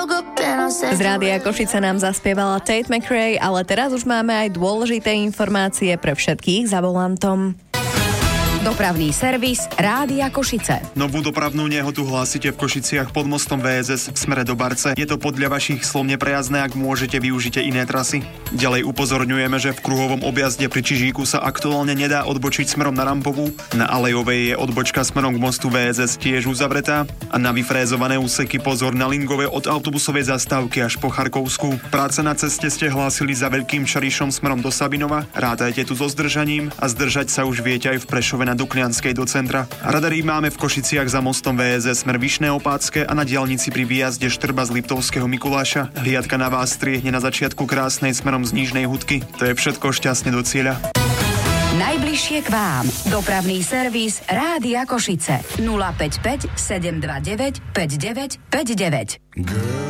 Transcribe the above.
Z Rádia Košice nám zaspievala Tate McRae, ale teraz už máme aj dôležité informácie pre všetkých za volantom. Dopravný servis Rádia Košice. Novú dopravnú nehodu hlásite v Košiciach pod mostom VSS v smere do Barce. Je to podľa vašich slov neprejazdné, ak môžete, využite iné trasy. Ďalej upozorňujeme, že v kruhovom objazde pri Čižíku sa aktuálne nedá odbočiť smerom na Rampovú. Na Alejovej je odbočka smerom k mostu VSS tiež uzavretá a na vyfrézované úseky pozor na Lingove od autobusovej zastávky až po Charkovskú. Práce na ceste ste hlásili za Veľkým Šarišom smerom do Sabinova. Rátajte tu so zdržaním a zdržať sa už viete aj v Prešove na Duklianskej do centra. Radary máme v Košiciach za mostom VSS smer Vyšné Opátske a na diaľnici pri výjazde Štrba z Liptovského Mikuláša. Hliadka na vás striehne na začiatku Krásnej smerom z Nížnej Hudky. To je všetko, šťastne do cieľa. Najbližšie k vám. Dopravný servis Rádia Košice. 055 729 5959.